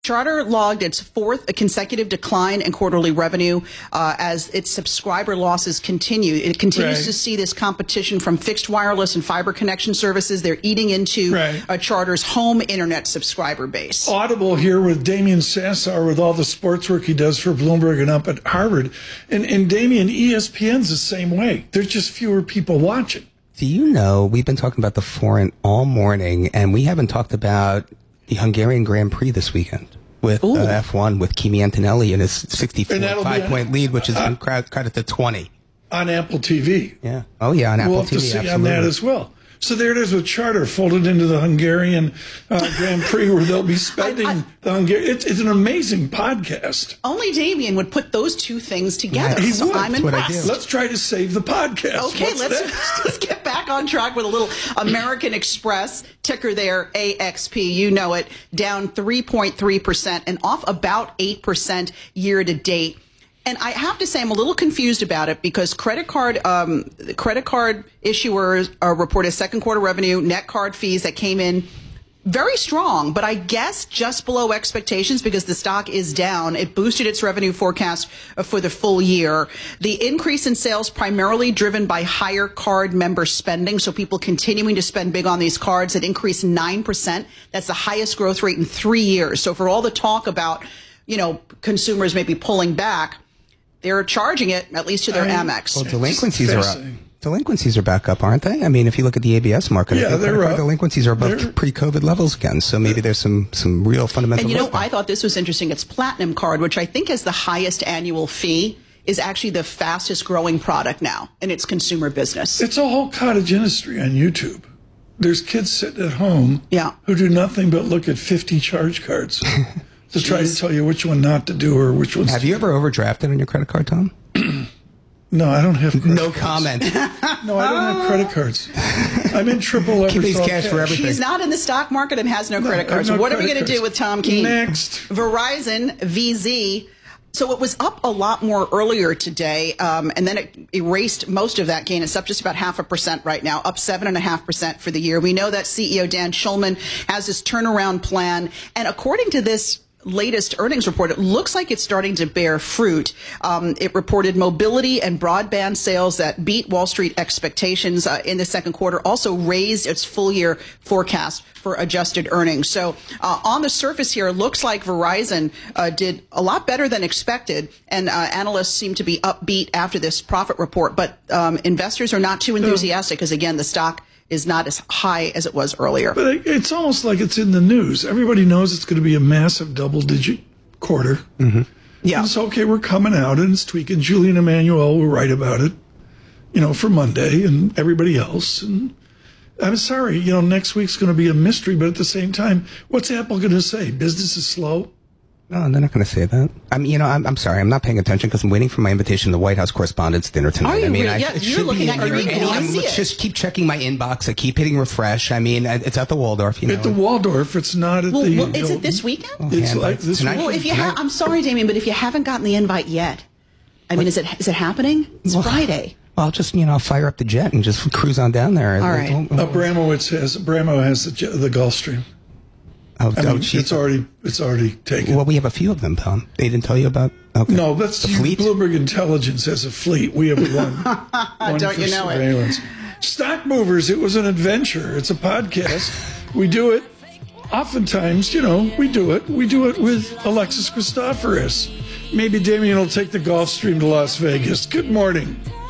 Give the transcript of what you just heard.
Charter logged its fourth consecutive decline in quarterly revenue as its subscriber losses continue. It continues to see this competition from fixed wireless and fiber connection services. They're eating into Charter's home internet subscriber base. Audible here with Damian Sassower with all the sports work he does for Bloomberg and up at Harvard. And Damian, ESPN's the same way. There's just fewer people watching. Do you know, we've been talking about the foreign all morning, and we haven't talked about the Hungarian Grand Prix this weekend with F1 with Kimi Antonelli and his 65-point lead, which has been cut to 20. On Apple TV. Yeah. Oh, yeah, on Apple TV. We'll have to see absolutely. on that as well. So there it is with Charter folded into the Hungarian Grand Prix where they'll be spending the Hungarian. It's an amazing podcast. Only Damian would put those two things together. He so would. I'm impressed. Let's try to save the podcast. Okay, let's get back on track with a little American Express, ticker there, AXP. You know it, down 3.3% and off about 8% year to date. And I have to say, I'm a little confused about it because credit card issuers reported second quarter revenue, net card fees that came in very strong, but I guess just below expectations because the stock is down. It boosted its revenue forecast for the full year. The increase in sales primarily driven by higher card member spending, so people continuing to spend big on these cards. It increased 9%. That's the highest growth rate in 3 years. So for all the talk about, consumers maybe pulling back, they're charging it, at least to their Amex. Well, delinquencies are up. Delinquencies are back up, aren't they? I mean, if you look at the ABS market, they're up. Delinquencies are above pre-COVID levels again. So maybe there's some real fundamental. And I thought this was interesting. Its Platinum card, which I think has the highest annual fee, is actually the fastest growing product now in its consumer business. It's a whole cottage industry on YouTube. There's kids sitting at home who do nothing but look at 50 charge cards. To try to tell you which one not to do or which one. Have you ever overdrafted on your credit card, Tom? No, I don't have credit No cards. comment. No, I don't have credit cards. I'm in triple Keep cash for everything. She's not in the stock market and has no credit cards. What are we going to do with Tom Keene? Next. Verizon, VZ. So it was up a lot more earlier today, and then it erased most of that gain. It's up just about 0.5% right now, up 7.5% for the year. We know that CEO Dan Schulman has this turnaround plan, and according to this latest earnings report, it looks like it's starting to bear fruit. It reported mobility and broadband sales that beat Wall Street expectations in the second quarter, also raised its full year forecast for adjusted earnings. So on the surface here, it looks like Verizon did a lot better than expected, and analysts seem to be upbeat after this profit report. But investors are not too enthusiastic because, again, the stock is not as high as it was earlier. But it's almost like it's in the news. Everybody knows it's going to be a massive double-digit quarter. Mm-hmm. Yeah. And it's okay, we're coming out and it's tweaking. Julian Emanuel will write about it, for Monday and everybody else. And I'm sorry, next week's going to be a mystery, but at the same time, what's Apple going to say? Business is slow? No, they're not going to say that. I'm sorry. I'm not paying attention because I'm waiting for my invitation to the White House Correspondents' Dinner tonight. Are you really? It you're looking at your email. I see it. Just keep checking my inbox. I keep hitting refresh. It's at the Waldorf. At the Waldorf. It's not at the. Well, is it this weekend? It's like this tonight. Well, if you I'm sorry, Damien, but if you haven't gotten the invite yet, is it happening? It's Friday. Well, I'll just I'll fire up the jet and just cruise on down there. All right. Bramo has the Gulfstream. It's already taken. Well, we have a few of them, Tom. They didn't tell you about. Okay. No, that's the fleet. Bloomberg Intelligence has a fleet. We have one Don't for you know surveillance. Stock Movers. It was an adventure. It's a podcast. We do it. Oftentimes, we do it. We do it with Alexis Christoforous. Maybe Damien will take the Gulfstream to Las Vegas. Good morning.